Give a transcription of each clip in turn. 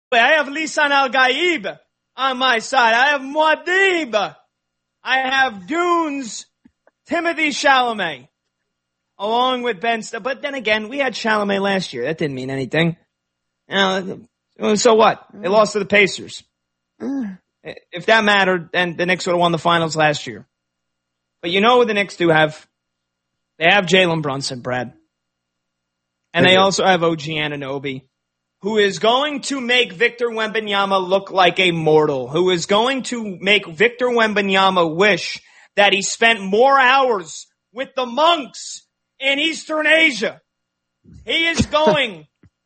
I have Lisan Al-Gaib on my side. I have Muad'Dib. I have Dunes, Timothy Chalamet, along with Ben Stiller. But then again, we had Chalamet last year. That didn't mean anything. So what? They lost to the Pacers. If that mattered, then the Knicks would have won the finals last year. But you know what the Knicks do have? They have Jalen Brunson, Brad. And they also have OG Anunoby, who is going to make Victor Wembanyama look like a mortal, who is going to make Victor Wembanyama wish that he spent more hours with the monks in Eastern Asia. He is going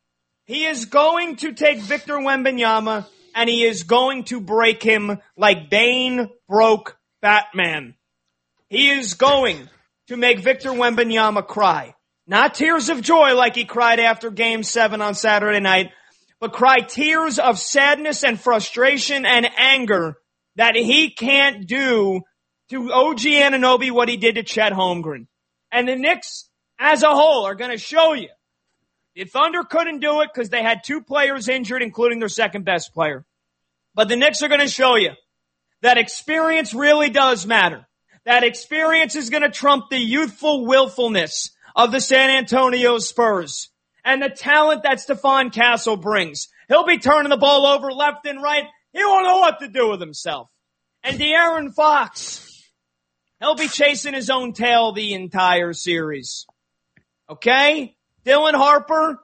to take Victor Wembanyama and he is going to break him like Bane broke Batman. He is going to make Victor Wembanyama cry. Not tears of joy like he cried after Game 7 on Saturday night, but cry tears of sadness and frustration and anger that he can't do to OG Anunoby what he did to Chet Holmgren. And the Knicks as a whole are going to show you. The Thunder couldn't do it because they had 2 players injured, including their second best player. But the Knicks are going to show you that experience really does matter. That experience is going to trump the youthful willfulness of the San Antonio Spurs and the talent that Stephon Castle brings. He'll be turning the ball over left and right. He won't know what to do with himself. And De'Aaron Fox, he'll be chasing his own tail the entire series. Okay? Dylan Harper,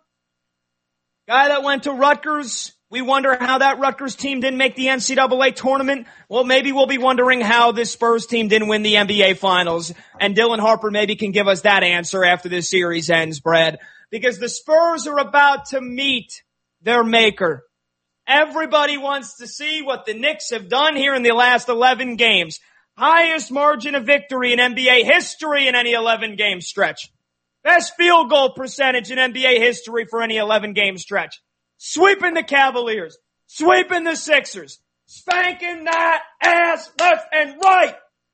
guy that went to Rutgers. We wonder how that Rutgers team didn't make the NCAA tournament. Well, maybe we'll be wondering how this Spurs team didn't win the NBA Finals. And Dylan Harper maybe can give us that answer after this series ends, Brad. Because the Spurs are about to meet their maker. Everybody wants to see what the Knicks have done here in the last 11 games. Highest margin of victory in NBA history in any 11-game stretch. Best field goal percentage in NBA history for any 11-game stretch. Sweeping the Cavaliers. Sweeping the Sixers. Spanking that ass left and right.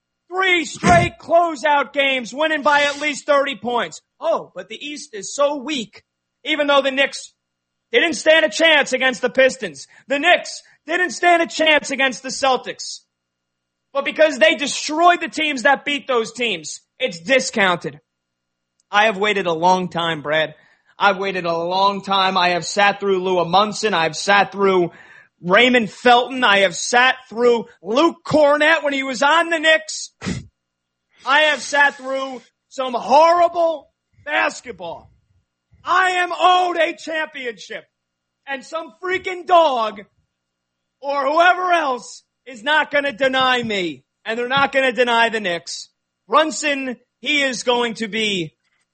3 straight closeout games, winning by at least 30 points. Oh, but the East is so weak. Even though the Knicks didn't stand a chance against the Pistons. The Knicks didn't stand a chance against the Celtics. But because they destroyed the teams that beat those teams, it's discounted. I have waited a long time, Brad. I've waited a long time. I have sat through Lua Munson. I've sat through Raymond Felton. I have sat through Luke Cornett when he was on the Knicks. I have sat through some horrible basketball. I am owed a championship. And some freaking dog or whoever else is not going to deny me. And they're not going to deny the Knicks. Brunson, it's going to be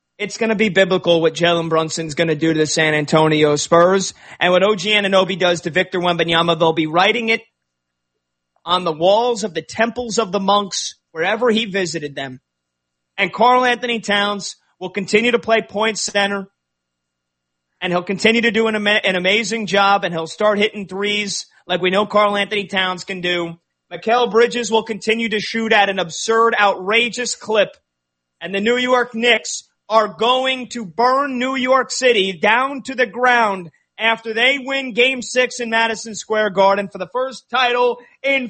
biblical what Jalen Brunson's going to do to the San Antonio Spurs. And what OG Anunoby does to Victor Wembanyama, they'll be writing it on the walls of the temples of the monks, wherever he visited them. And Karl Anthony Towns will continue to play point center. And he'll continue to do an amazing job, and he'll start hitting threes like we know Karl Anthony Towns can do. Mikal Bridges will continue to shoot at an absurd, outrageous clip. And the New York Knicks are going to burn New York City down to the ground after they win Game 6 in Madison Square Garden for the first title in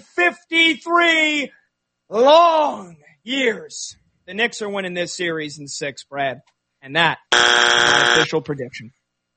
53 long years. The Knicks are winning this series in 6, Brad. And that is my official prediction.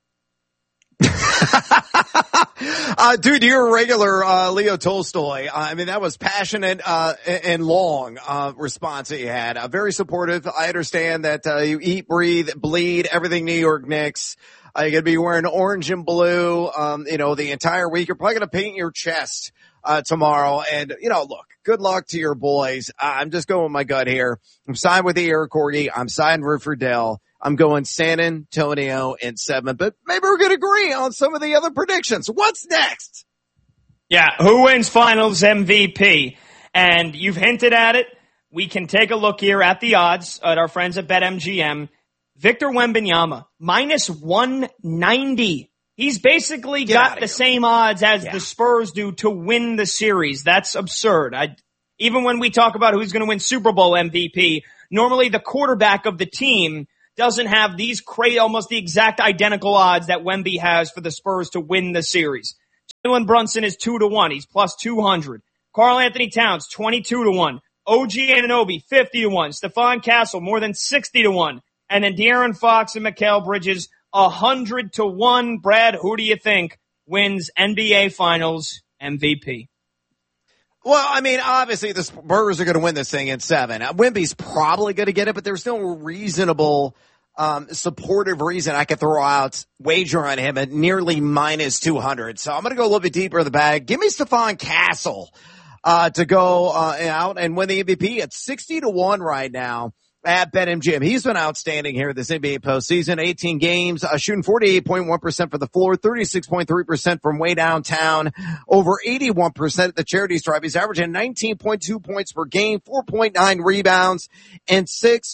Dude, you're a regular Leo Tolstoy. I mean, that was passionate and long response that you had. Very supportive. I understand that you eat, breathe, bleed everything New York Knicks. You're going to be wearing orange and blue, the entire week. You're probably going to paint your chest tomorrow. And, look, good luck to your boys. I'm just going with my gut here. I'm signed with the Air Corgi. I'm signed with Riddell. I'm going San Antonio in 7, but maybe we're going to agree on some of the other predictions. What's next? Yeah, who wins finals MVP? And you've hinted at it. We can take a look here at the odds at our friends at BetMGM. Victor Wembanyama, minus 190. He's basically got the same odds as the Spurs do to win the series. That's absurd. Even when we talk about who's going to win Super Bowl MVP, normally the quarterback of the team doesn't have these almost the exact identical odds that Wemby has for the Spurs to win the series. Jalen Brunson is 2-1. He's plus 200. Karl Anthony Towns, 22-1. OG Anunoby, 50-1. Stephon Castle, more than 60-1. And then De'Aaron Fox and Mikal Bridges, 100-1. Brad, who do you think wins NBA Finals MVP? Well, I mean, obviously the Spurs are going to win this thing in 7. Wemby's probably going to get it, but there's no reasonable supportive reason I could throw out wager on him at nearly minus 200. So I'm going to go a little bit deeper in the bag. Give me Stephon Castle to go out and win the MVP at 60-1 right now at BetMGM. He's been outstanding here this NBA postseason. 18 games, shooting 48.1% for the floor, 36.3% from way downtown, over 81% at the charity stripe. He's averaging 19.2 points per game, 4.9 rebounds, and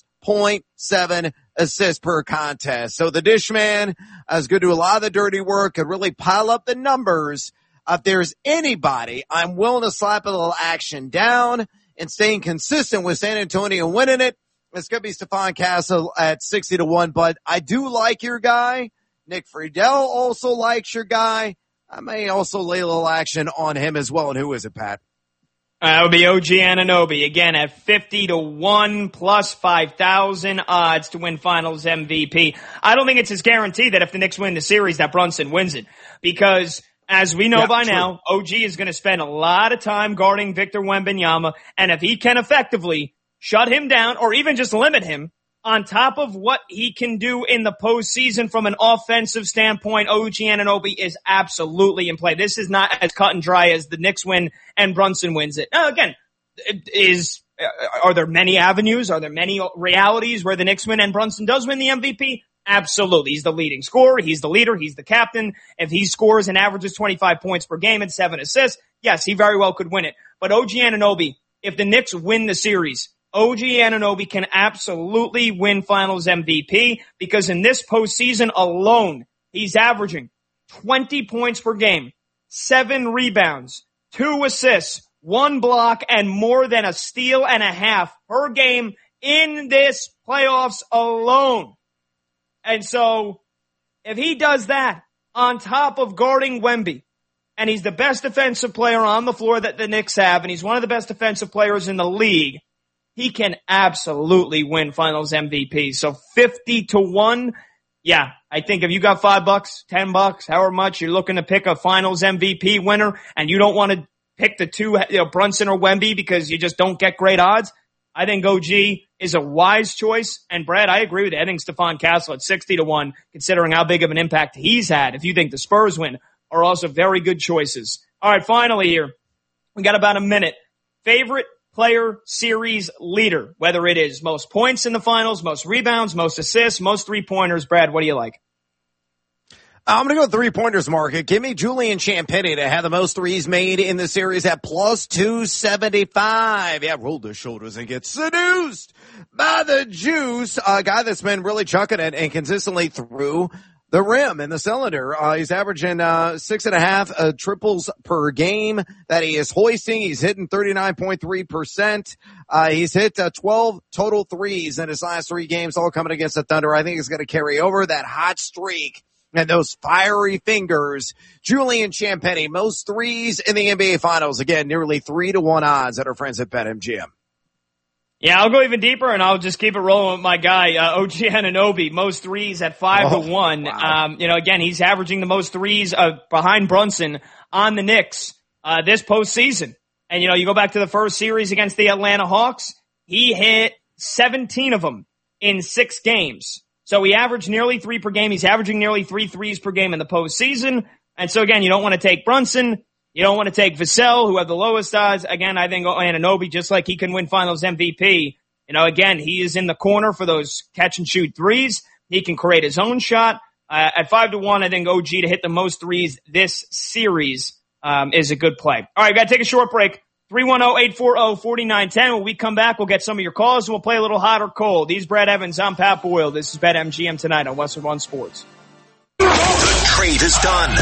6.7 assists per contest. So the dish man is going to do a lot of the dirty work, could really pile up the numbers. If there's anybody I'm willing to slap a little action down and staying consistent with San Antonio winning it, it's going to be Stephon Castle at 60-1. But I do like your guy. Nick Friedel also likes your guy. I may also lay a little action on him as well. And who is it, Pat? That would be OG Anunoby, again at 50-1 plus 5,000 odds to win Finals MVP. I don't think it's his guarantee that if the Knicks win the series that Brunson wins it, because as we know by now, OG is going to spend a lot of time guarding Victor Wembanyama, and if he can effectively shut him down or even just limit him on top of what he can do in the postseason from an offensive standpoint, OG Anunoby is absolutely in play. This is not as cut and dry as the Knicks win and Brunson wins it. Now, again, are there many avenues? Are there many realities where the Knicks win and Brunson does win the MVP? Absolutely. He's the leading scorer. He's the leader. He's the captain. If he scores and averages 25 points per game and 7 assists, yes, he very well could win it. But OG Anunoby, if the Knicks win the series, OG Anunoby can absolutely win Finals MVP because in this postseason alone, he's averaging 20 points per game, 7 rebounds, 2 assists, 1 block, and more than a steal and a half per game in this playoffs alone. And so if he does that on top of guarding Wemby, and he's the best defensive player on the floor that the Knicks have, and he's one of the best defensive players in the league, he can absolutely win Finals MVP. So 50-1. Yeah, I think if you got $5, $10, however much you're looking to pick a Finals MVP winner and you don't want to pick the two, Brunson or Wemby because you just don't get great odds, I think OG is a wise choice. And Brad, I agree with you. I think Stephon Castle at 60-1, considering how big of an impact he's had, if you think the Spurs win, are also very good choices. All right, finally here, we got about a minute. Favorite player series leader, whether it is most points in the finals, most rebounds, most assists, most three-pointers. Brad, what do you like? I'm going to go three-pointers market. Give me Julian Champagnie to have the most threes made in the series at plus 275. Yeah, roll the shoulders and get seduced by the juice. A guy that's been really chucking it and consistently through the rim and the cylinder. He's averaging 6.5 triples per game that he is hoisting. He's hitting 39.3%. He's hit 12 total threes in his last 3 games, all coming against the Thunder. I think he's going to carry over that hot streak and those fiery fingers. Julian Champagnie, most threes in the NBA Finals. Again, nearly 3-1 odds at our friends at BetMGM. Yeah, I'll go even deeper, and I'll just keep it rolling with my guy, OG Anunoby, most threes at 5-1. Wow. Again, he's averaging the most threes behind Brunson on the Knicks this postseason. And, you go back to the first series against the Atlanta Hawks, he hit 17 of them in 6 games. So he averaged nearly 3 per game. He's averaging nearly 3 threes per game in the postseason. And so, again, you don't want to take Brunson. You don't want to take Vassell, who have the lowest odds. Again, I think Anunoby, just like he can win Finals MVP, again, he is in the corner for those catch-and-shoot threes. He can create his own shot. At 5-1, I think OG to hit the most threes this series is a good play. All right, got to take a short break. 310-840-4910. When we come back, we'll get some of your calls, and we'll play a little hot or cold. He's Brad Evans. I'm Pat Boyle. This is BetMGM tonight on Western One Sports. The trade is done.